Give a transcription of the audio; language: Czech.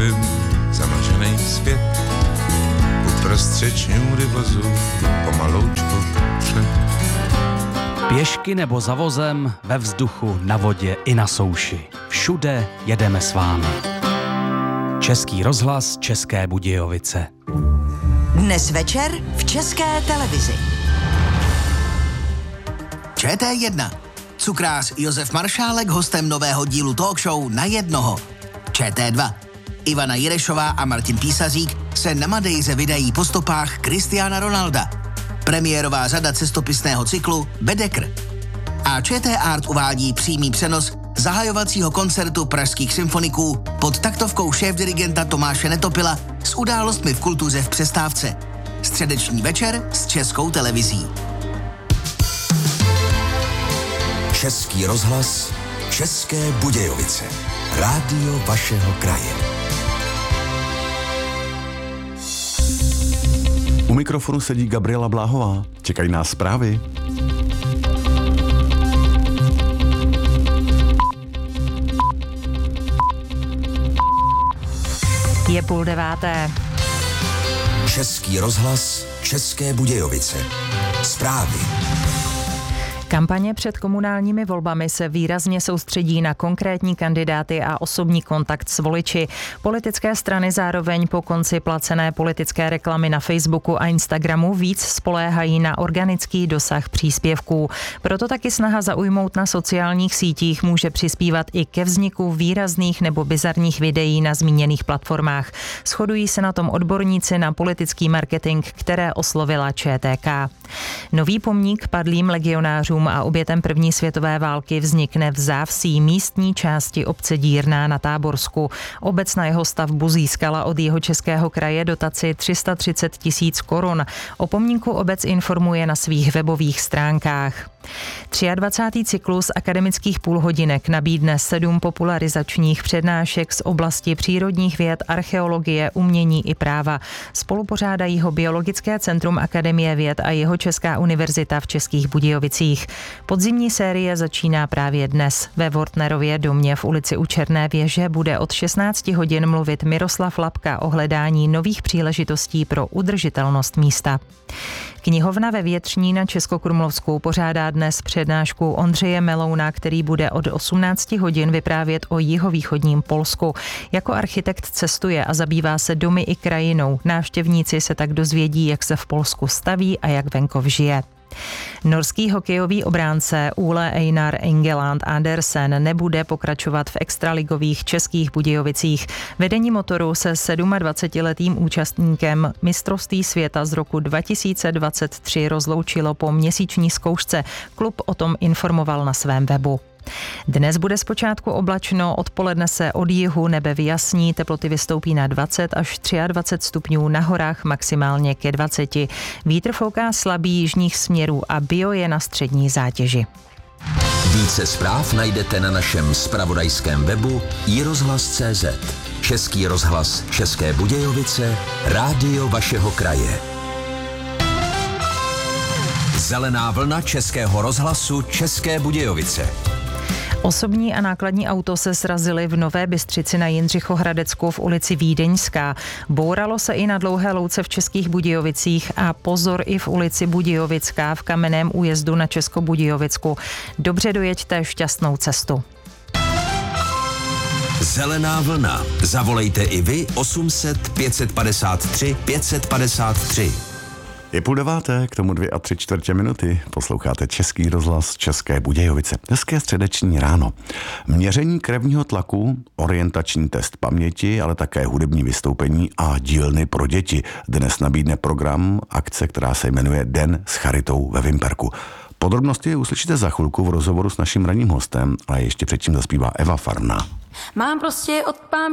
představím zamlžený svět. Uprostřed šňůry vozu pomaloučku před. Pěšky nebo za vozem, ve vzduchu, na vodě i na souši. Všude jedeme s vámi. Český rozhlas, České Budějovice. Dnes večer v České televizi. ČT1. Cukrář Josef Maršálek hostem nového dílu talk show Na jednoho. ČT2. Ivana Jirešová a Martin Písařík se na Madejře vydají po stopách Cristiana Ronalda. Premiérová řada cestopisného cyklu Bedekr. A ČT Art uvádí přímý přenos zahajovacího koncertu pražských symfoniků pod taktovkou šéfdirigenta Tomáše Netopila s událostmi v kultuře v přestávce. Středeční večer s Českou televizí. Český rozhlas, České Budějovice. Rádio vašeho kraje. U mikrofonu sedí Gabriela Bláhová. Čekají nás zprávy. Je 8:30. Český rozhlas, České Budějovice. Zprávy. Kampaně před komunálními volbami se výrazně soustředí na konkrétní kandidáty a osobní kontakt s voliči. Politické strany zároveň po konci placené politické reklamy na Facebooku a Instagramu víc spoléhají na organický dosah příspěvků. Proto taky snaha zaujmout na sociálních sítích může přispívat i ke vzniku výrazných nebo bizarních videí na zmíněných platformách. Shodují se na tom odborníci na politický marketing, které oslovila ČTK. Nový pomník padlým legionářům a obětem první světové války vznikne v Závsí, místní části obce Dírná na Táborsku. Obec na jeho stavbu získala od Jihočeského kraje dotaci 330 000 korun. O pomníku obec informuje na svých webových stránkách. 23. cyklus akademických půlhodinek nabídne 7 popularizačních přednášek z oblasti přírodních věd, archeologie, umění i práva. Spolupořádají ho Biologické centrum Akademie věd a Jihočeská univerzita v Českých Budějovicích. Podzimní série začíná právě dnes. Ve Wortnerově domě v ulici u Černé věže bude od 16 hodin mluvit Miroslav Lapka o hledání nových příležitostí pro udržitelnost místa. Knihovna ve Větřní na Českokrumlovsku pořádá dnes přednášku Ondřeje Melouna, který bude od 18 hodin vyprávět o jihovýchodním Polsku. Jako architekt cestuje a zabývá se domy i krajinou. Návštěvníci se tak dozvědí, jak se v Polsku staví a jak venkov žije. Norský hokejový obránce Ole Einar Engeland Andersen nebude pokračovat v extraligových Českých Budějovicích. Vedení Motoru se 27letým účastníkem mistrovství světa z roku 2023 rozloučilo po měsíční zkoušce. Klub o tom informoval na svém webu. Dnes bude zpočátku oblačno, odpoledne se od jihu nebe vyjasní, teploty vystoupí na 20 až 23 stupňů, na horách maximálně ke 20. Vítr fouká slabý jižních směrů a bio je na střední zátěži. Více zpráv najdete na našem zpravodajském webu iRozhlas.cz. Český rozhlas, České Budějovice, rádio vašeho kraje. Zelená vlna Českého rozhlasu, České Budějovice. Osobní a nákladní auto se srazily v Nové Bystřici na Jindřichohradecku v ulici Vídeňská. Bouralo se i na Dlouhé louce v Českých Budějovicích a pozor i v ulici Budějovická v Kamenném újezdu na Českobudějovicku. Dobře dojeďte, šťastnou cestu. Zelená vlna. Zavolejte i vy 800 553 553. Je 8:30, k tomu 2 3/4 minuty. Posloucháte Český rozhlas, České Budějovice. Hezké středeční ráno. Měření krevního tlaku, orientační test paměti, ale také hudební vystoupení a dílny pro děti. Dnes nabídne program akce, která se jmenuje Den s charitou ve Vimperku. Podrobnosti uslyšíte za chvilku v rozhovoru s naším ranním hostem, a ještě předtím zaspívá Eva Farná. Mám prostě od